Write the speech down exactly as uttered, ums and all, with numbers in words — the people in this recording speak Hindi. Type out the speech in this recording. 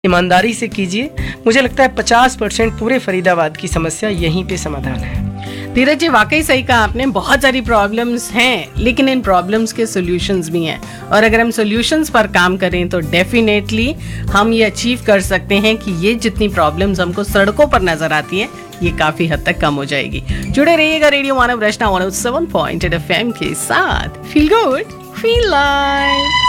ईमानदारी से कीजिए। मुझे लगता है पचास परसेंट पूरे फरीदाबाद की समस्या यहीं पे समाधान है। धीरज जी, वाकई सही कहा आपने। बहुत सारी प्रॉब्लम्स हैं, लेकिन इन प्रॉब्लम्स के सॉल्यूशंस भी हैं, और अगर हम सॉल्यूशंस पर काम करें तो डेफिनेटली हम ये अचीव कर सकते हैं कि ये जितनी प्रॉब्लम्स हमको सड़कों पर नजर आती हैं, ये काफी हद तक कम हो जाएगी। जुड़े रहिएगा रेडियो मानव रचना one O seven point eight F M के साथ। Feel good, feel live.